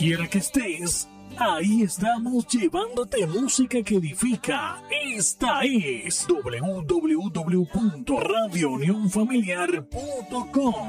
quiera que estés, ahí estamos llevándote música que edifica. Esta es www.radiounionfamiliar.com.